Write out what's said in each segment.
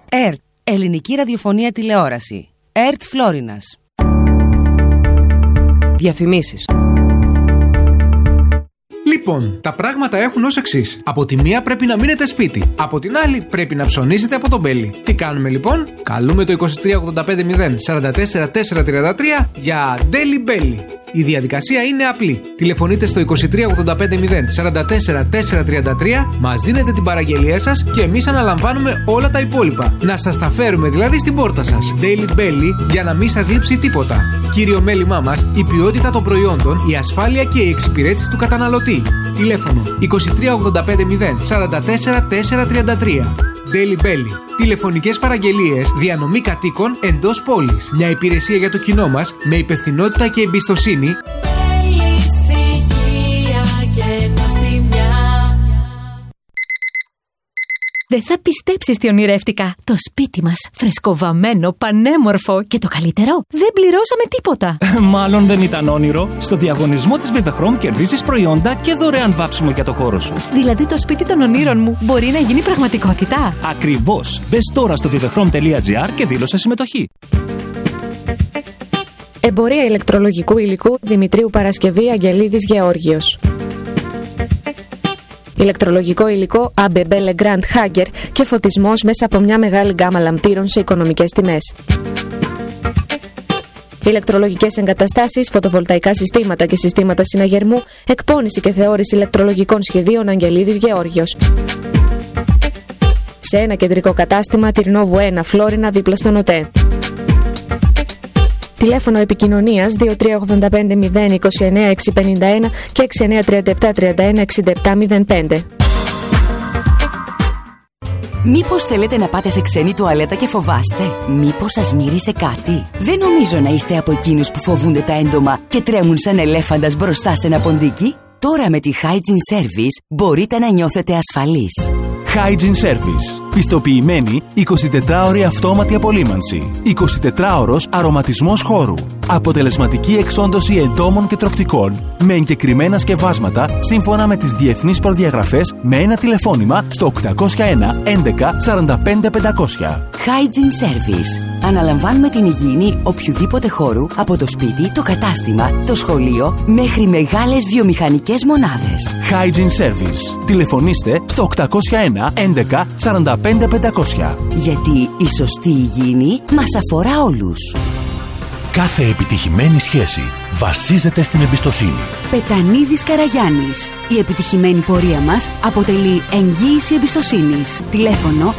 ΕΡΤ, Ελληνική Ραδιοφωνία Τηλεόραση. ΕΡΤ Φλόρινας. Διαφημίσεις. Λοιπόν, τα πράγματα έχουν ως εξής. Από τη μία πρέπει να μείνετε σπίτι. Από την άλλη πρέπει να ψωνίσετε από τον Μπέλι. Τι κάνουμε λοιπόν? Καλούμε το 2385044433 για Daily Belly. Η διαδικασία είναι απλή. Τηλεφωνείτε στο 2385044433, μας δίνετε την παραγγελία σας και εμείς αναλαμβάνουμε όλα τα υπόλοιπα. Να σας τα φέρουμε δηλαδή στην πόρτα σας. Daily Belly, για να μην σας λείψει τίποτα. Κύριο μέλημά μας, η ποιότητα των προϊόντων, η ασφάλεια και η εξυπηρέτηση του καταναλωτή. Τηλέφωνο 2385044433. Daily Belly. Τηλεφωνικές παραγγελίες, διανομή κατοίκων εντός πόλης. Μια υπηρεσία για το κοινό μας με υπευθυνότητα και εμπιστοσύνη. Δεν θα πιστέψεις τι ονειρεύτηκα. Το σπίτι μας, φρεσκοβαμμένο, πανέμορφο και το καλύτερο, δεν πληρώσαμε τίποτα. Μάλλον δεν ήταν όνειρο. Στο διαγωνισμό της Vivechrome κερδίζεις προϊόντα και δωρεάν βάψιμο για το χώρο σου. Δηλαδή το σπίτι των ονείρων μου μπορεί να γίνει πραγματικότητα. Ακριβώς. Μπες τώρα στο vivechrome.gr και δήλωσε συμμετοχή. Εμπορία ηλεκτρολογικού υλικού Δημητρίου Παρασκευή Αγγελίδης Γεώργιος. Ηλεκτρολογικό υλικό ABB Legrand Hager και φωτισμός μέσα από μια μεγάλη γκάμα λαμπτήρων σε οικονομικές τιμές. Ηλεκτρολογικές εγκαταστάσεις, φωτοβολταϊκά συστήματα και συστήματα συναγερμού, εκπώνηση και θεώρηση ηλεκτρολογικών σχεδίων Αγγελίδης Γεώργιος. Σε ένα κεντρικό κατάστημα, Τυρνόβου 1, Φλόρινα, δίπλα στον ΟΤΕ. Τηλέφωνο επικοινωνίας 2385 029 651 και 6937 31 67 05. Μήπως θέλετε να πάτε σε ξένη τουαλέτα και φοβάστε? Μήπως σας μύρισε κάτι? Δεν νομίζω να είστε από εκείνους που φοβούνται τα έντομα και τρέμουν σαν ελέφαντας μπροστά σε ένα ποντίκι. Τώρα με τη Hygiene Service μπορείτε να νιώθετε ασφαλείς. Hygiene Service. Πιστοποιημένη 24ωρη αυτόματη απολύμανση. 24ωρος αρωματισμός χώρου. Αποτελεσματική εξόντωση εντόμων και τροκτικών με εγκεκριμένα σκευάσματα σύμφωνα με τις διεθνείς προδιαγραφές με ένα τηλεφώνημα στο 801 11 45 500. Hygiene Service. Αναλαμβάνουμε την υγιεινή οποιοδήποτε χώρου, από το σπίτι, το κατάστημα, το σχολείο μέχρι μεγάλες βιομηχανικές μονάδες. Hygiene Service. Τηλεφωνήστε στο 801 11 45 500. Γιατί η σωστή υγιεινή μας αφορά όλους. Κάθε επιτυχημένη σχέση βασίζεται στην εμπιστοσύνη. Πετανίδης Καραγιάννης. Η επιτυχημένη πορεία μας αποτελεί εγγύηση εμπιστοσύνης. Τηλέφωνο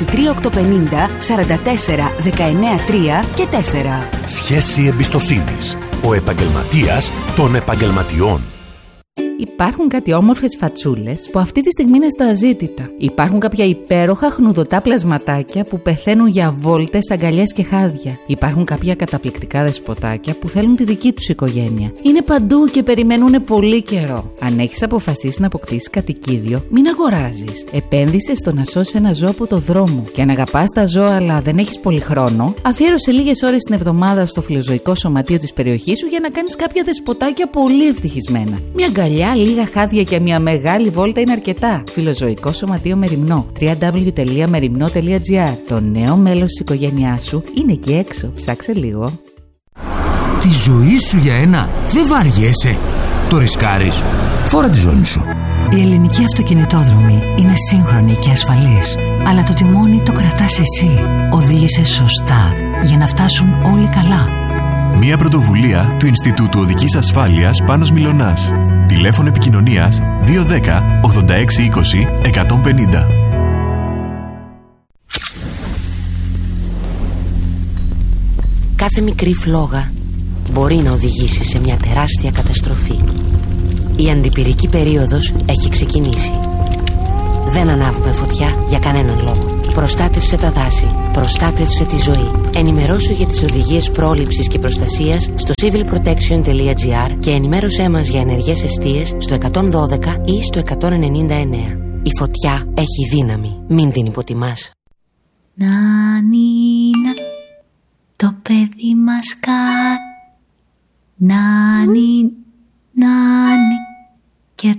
23850 44 19 3 και 4. Σχέση εμπιστοσύνης. Ο επαγγελματίας των επαγγελματιών. Υπάρχουν κάτι όμορφες φατσούλες που αυτή τη στιγμή είναι στα αζήτητα. Υπάρχουν κάποια υπέροχα χνουδωτά πλασματάκια που πεθαίνουν για βόλτες, αγκαλιές και χάδια. Υπάρχουν κάποια καταπληκτικά δεσποτάκια που θέλουν τη δική τους οικογένεια. Είναι παντού και περιμένουν πολύ καιρό. Αν έχεις αποφασίσει να αποκτήσεις κατοικίδιο, μην αγοράζεις. Επένδυσε στο να σώσεις ένα ζώο από το δρόμο. Και αν αγαπάς τα ζώα αλλά δεν έχεις πολύ χρόνο, αφιέρωσε λίγες ώρες την εβδομάδα στο φιλοζωικό σωματείο της περιοχής σου για να κάνεις κάποια δεσποτάκια πολύ ευτυχισμένα. Μια αγκαλιά, λίγα χάδια και μια μεγάλη βόλτα είναι αρκετά. Φιλοζωικό Σωματείο Μεριμνό. www.merimno.gr. Το νέο μέλος της οικογένειάς σου είναι εκεί έξω. Ψάξε λίγο. Τη ζωή σου για ένα δεν βαριέσαι. Το ρισκάρεις. Φόρα τη ζώνη σου. Η ελληνική αυτοκινητόδρομη είναι σύγχρονη και ασφαλής. Αλλά το τιμόνι το κρατάς εσύ. Οδήγησε σωστά για να φτάσουν όλοι καλά. Μια πρωτοβουλία του Ινστιτούτου Οδικής Ασφάλειας Πάνος Μιλωνάς. Τηλέφωνο επικοινωνίας 210 86 20 150. Κάθε μικρή φλόγα μπορεί να οδηγήσει σε μια τεράστια καταστροφή. Η αντιπυρική περίοδος έχει ξεκινήσει. Δεν ανάβουμε φωτιά για κανέναν λόγο. Προστάτευσε τα δάση. Προστάτευσε τη ζωή. Ενημερώσου για τις οδηγίες πρόληψης και προστασίας στο civilprotection.gr και ενημέρωσέ μας για ενεργές εστίες στο 112 ή στο 199. Η φωτιά έχει δύναμη. Μην την υποτιμάς. Νάνινα, το παιδί μας νάνι, νάνι και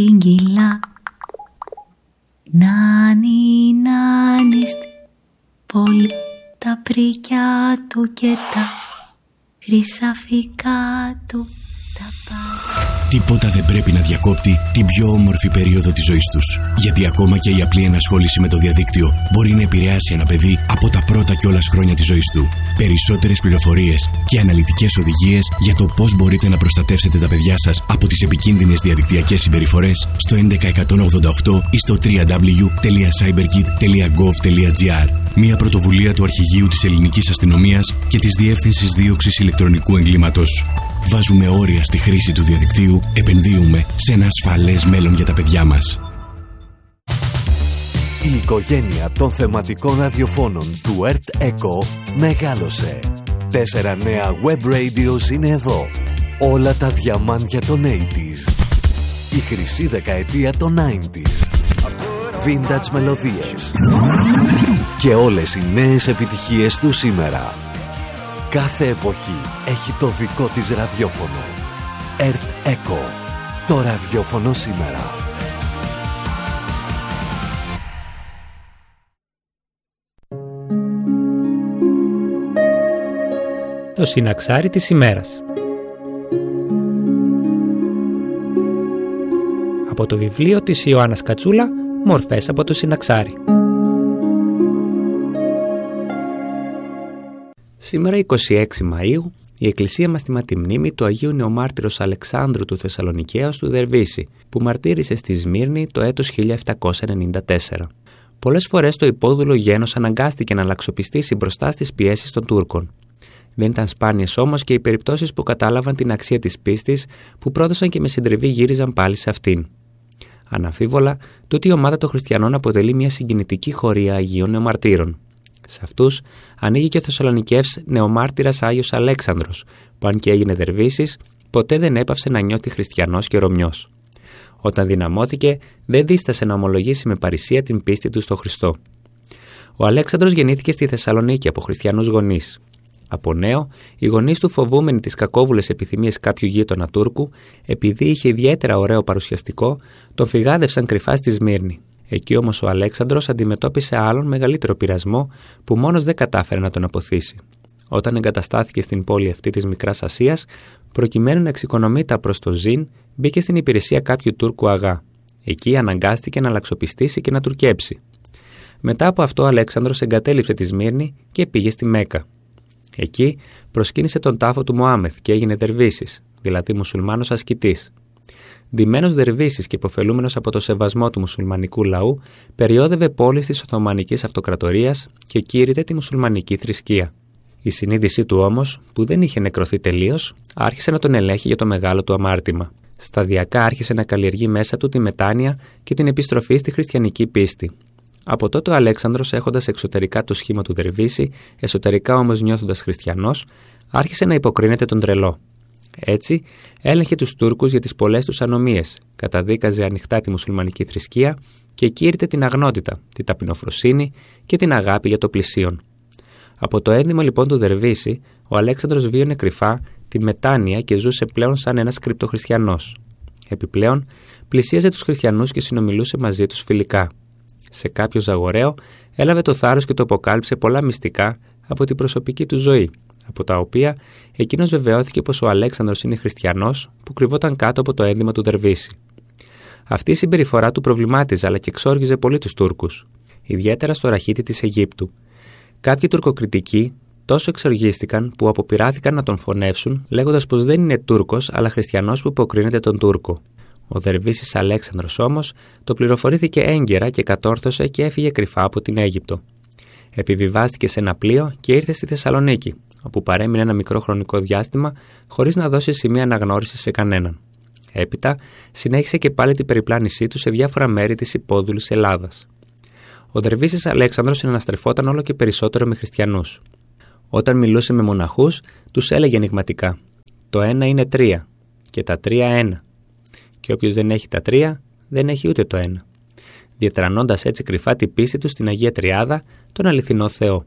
παρήγγυλα. Νάνι, νάνι, πόλη, τα πρικιά του και τα χρυσαφικά του τα πάντα. Τίποτα δεν πρέπει να διακόπτει την πιο όμορφη περίοδο της ζωής τους. Γιατί ακόμα και η απλή ενασχόληση με το διαδίκτυο μπορεί να επηρεάσει ένα παιδί από τα πρώτα κιόλας χρόνια της ζωής του. Περισσότερες πληροφορίες και αναλυτικές οδηγίες για το πώς μπορείτε να προστατεύσετε τα παιδιά σας από τις επικίνδυνες διαδικτυακές συμπεριφορές στο 11188 ή στο www.cyberkit.gov.gr. Μια πρωτοβουλία του Αρχηγείου της Ελληνικής Αστυνομίας και της Διεύθυνσης Δίωξης Ηλεκτρονικού Εγκλήματος. Βάζουμε όρια στη χρήση του διαδικτύου, επενδύουμε σε ένα ασφαλές μέλλον για τα παιδιά μας. Η οικογένεια των θεματικών ραδιοφώνων του Earth Echo μεγάλωσε. 4 νέα web radios είναι εδώ. Όλα τα διαμάντια των 80s. Η χρυσή δεκαετία των 90s. Vintage μελωδίες. Και όλες οι νέες επιτυχίες του σήμερα. Κάθε εποχή έχει το δικό της ραδιόφωνο. Earth Echo. Το ραδιόφωνο σήμερα. Το συναξάρι της ημέρας. Από το βιβλίο της Ιωάννας Κατσούλα, Μορφές από το συναξάρι. Σήμερα 26 Μαΐου η Εκκλησία μας τιμά τη μνήμη του Αγίου Νεομάρτυρος Αλεξάνδρου του Θεσσαλονικαίου του Δερβίση, που μαρτύρησε στη Σμύρνη το έτος 1794. Πολλές φορές το υπόδουλο γένος αναγκάστηκε να αλλαξοπιστήσει μπροστά στις πιέσεις των Τούρκων. Δεν ήταν σπάνιες όμως και οι περιπτώσεις που κατάλαβαν την αξία της πίστης, που πρόδωσαν και με συντριβή γύριζαν πάλι σε αυτήν. Αναμφίβολα, τούτη η ομάδα των χριστιανών αποτελεί μια συγκινητική χωρία Αγίων Νεομαρτύρων. Σε αυτούς ανοίγει και ο Θεσσαλονικεύς νεομάρτυρας Άγιος Αλέξανδρος, που αν και έγινε δερβίσης, ποτέ δεν έπαυσε να νιώθει χριστιανός και Ρωμιός. Όταν δυναμώθηκε, δεν δίστασε να ομολογήσει με παρησία την πίστη του στο Χριστό. Ο Αλέξανδρος γεννήθηκε στη Θεσσαλονίκη από χριστιανούς γονείς. Από νέο, οι γονείς του, φοβούμενοι τις κακόβουλες επιθυμίες κάποιου γείτονα Τούρκου, επειδή είχε ιδιαίτερα ωραίο παρουσιαστικό, τον φυγάδευσαν κρυφά στη Σμύρνη. Εκεί όμως ο Αλέξανδρος αντιμετώπισε άλλον μεγαλύτερο πειρασμό που μόνος δεν κατάφερε να τον αποθήσει. Όταν εγκαταστάθηκε στην πόλη αυτή της Μικράς Ασίας, προκειμένου να εξοικονομεί τα προς το ζήν, μπήκε στην υπηρεσία κάποιου Τούρκου αγά. Εκεί αναγκάστηκε να αλλαξοπιστήσει και να τουρκέψει. Μετά από αυτό, ο Αλέξανδρος εγκατέλειψε τη Σμύρνη και πήγε στη Μέκα. Εκεί προσκύνησε τον τάφο του Μωάμεθ και έγινε δερβίσης, δηλαδή μουσουλμάνος ασκητής. Ντυμένος δερβίσης και υποφελούμενος από το σεβασμό του μουσουλμανικού λαού, περιόδευε πόλεις της Οθωμανικής Αυτοκρατορίας και κήρυτε τη μουσουλμανική θρησκεία. Η συνείδησή του όμως, που δεν είχε νεκρωθεί τελείως, άρχισε να τον ελέγχει για το μεγάλο του αμάρτημα. Σταδιακά άρχισε να καλλιεργεί μέσα του τη μετάνοια και την επιστροφή στη χριστιανική πίστη. Από τότε ο Αλέξανδρος, έχοντας εξωτερικά το σχήμα του δερβίση, εσωτερικά όμως νιώθοντας χριστιανός, άρχισε να υποκρίνεται τον τρελό. Έτσι, έλεγχε τους Τούρκους για τις πολλές τους ανομίες, καταδίκαζε ανοιχτά τη μουσουλμανική θρησκεία και κήρυτε την αγνότητα, την ταπεινοφροσύνη και την αγάπη για το πλησίον. Από το ένδυμα λοιπόν του δερβίση, ο Αλέξανδρος βίωνε κρυφά τη μετάνοια και ζούσε πλέον σαν ένας κρυπτοχριστιανός. Επιπλέον, πλησίαζε τους χριστιανούς και συνομιλούσε μαζί τους φιλικά. Σε κάποιο ζαγοραίο έλαβε το θάρρος και το αποκάλυψε πολλά μυστικά από την προσωπική του ζωή, από τα οποία εκείνος βεβαιώθηκε πως ο Αλέξανδρος είναι χριστιανός που κρυβόταν κάτω από το ένδυμα του δερβίση. Αυτή η συμπεριφορά του προβλημάτιζε αλλά και εξόργιζε πολύ τους Τούρκους, ιδιαίτερα στο ραχίτη της Αιγύπτου. Κάποιοι τουρκοκριτικοί τόσο εξοργίστηκαν που αποπειράθηκαν να τον φωνεύσουν, λέγοντας πως δεν είναι Τούρκος αλλά χριστιανός που υποκρίνεται τον Τούρκο. Ο δερβίσης Αλέξανδρος όμως το πληροφορήθηκε έγκαιρα και κατόρθωσε και έφυγε κρυφά από την Αίγυπτο. Επιβιβάστηκε σε ένα πλοίο και ήρθε στη Θεσσαλονίκη, όπου παρέμεινε ένα μικρό χρονικό διάστημα χωρίς να δώσει σημεία αναγνώρισης σε κανέναν. Έπειτα συνέχισε και πάλι την περιπλάνησή του σε διάφορα μέρη της υπόδουλης Ελλάδας. Ο δερβίσης Αλέξανδρος συναναστρεφόταν όλο και περισσότερο με χριστιανούς. Όταν μιλούσε με μοναχούς, τους έλεγε ενιγματικά: «Το ένα είναι 3 και τα 3 1. Και όποιος δεν έχει τα 3, δεν έχει ούτε το 1». Διετρανώντας έτσι κρυφά την πίστη του στην Αγία Τριάδα, τον αληθινό Θεό.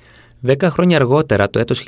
10 χρόνια αργότερα, το έτος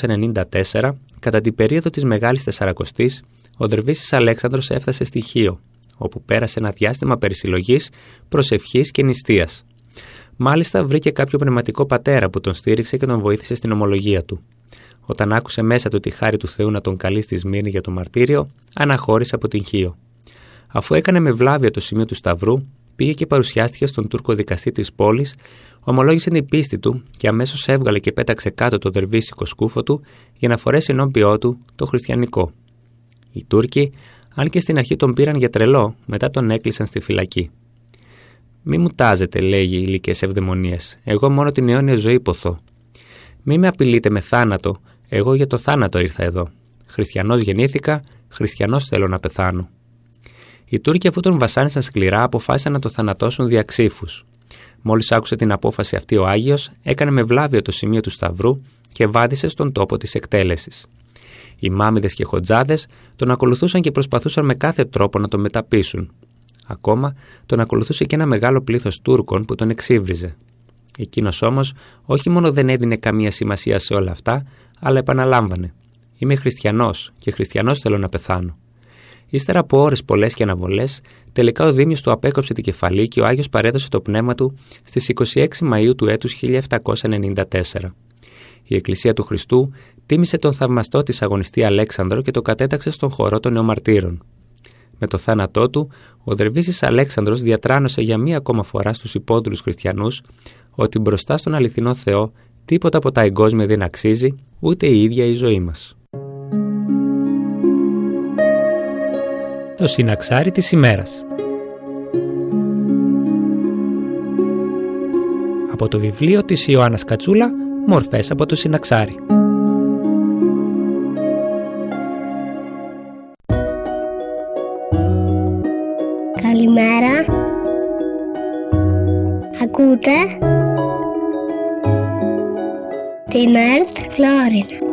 1794, κατά την περίοδο της Μεγάλης Τεσσαρακοστής, ο δερβίσης Αλέξανδρος έφτασε στη Χίο, όπου πέρασε ένα διάστημα περισυλλογής, προσευχής και νηστείας. Μάλιστα, βρήκε κάποιο πνευματικό πατέρα που τον στήριξε και τον βοήθησε στην ομολογία του. Όταν άκουσε μέσα του τη χάρη του Θεού να τον καλεί στη Σμύρνη για το μαρτύριο, αναχώρησε από την Χίο. Αφού έκανε με βλάβεια το σημείο του Σταυρού, πήγε και παρουσιάστηκε στον Τούρκο δικαστή της πόλης, ομολόγησε την πίστη του και αμέσως έβγαλε και πέταξε κάτω το δερβίσικο σκούφο του για να φορέσει ενώπιό του το χριστιανικό. Οι Τούρκοι, αν και στην αρχή τον πήραν για τρελό, μετά τον έκλεισαν στη φυλακή. «Μη μου τάζετε», λέγει οι ηλικές ευδαιμονίες, «εγώ μόνο την αιώνια ζωή ποθώ. Μη με απειλείτε με θάνατο, εγώ για το θάνατο ήρθα εδώ. Χριστιανός γεννήθηκα, χριστιανός θέλω να πεθάνω». Οι Τούρκοι, αφού τον βασάνισαν σκληρά, αποφάσισαν να το θανατώσουν δια ξύφους. Μόλις άκουσε την απόφαση αυτή ο Άγιος, έκανε με βλάβιο το σημείο του Σταυρού και βάδισε στον τόπο της εκτέλεσης. Οι μάμιδες και χοντζάδες τον ακολουθούσαν και προσπαθούσαν με κάθε τρόπο να τον μεταπείσουν. Ακόμα τον ακολουθούσε και ένα μεγάλο πλήθος Τούρκων που τον εξύβριζε. Εκείνος όμως όχι μόνο δεν έδινε καμία σημασία σε όλα αυτά, αλλά επαναλάμβανε: «Είμαι χριστιανός και χριστιανός θέλω να πεθάνω». Ύστερα από ώρες πολλές και αναβολές, τελικά ο Δήμιος του απέκοψε την κεφαλή και ο Άγιος παρέδωσε το πνεύμα του στις 26 Μαΐου του έτους 1794. Η Εκκλησία του Χριστού τίμησε τον θαυμαστό της αγωνιστή Αλέξανδρο και το κατέταξε στον χορό των νεομαρτύρων. Με το θάνατό του, ο Δερβίσης Αλέξανδρος διατράνωσε για μία ακόμα φορά στους υπόδουλους χριστιανούς ότι μπροστά στον αληθινό Θεό τίποτα από τα εγκόσμια δεν αξίζει, ούτε η ίδια η ζωή μας. Το συναξάρι της ημέρας. Από το βιβλίο της Ιωάννας Κατσούλα, «Μορφές από το συναξάρι». Καλημέρα. Ακούτε την ΕΡΤ Φλόρινα.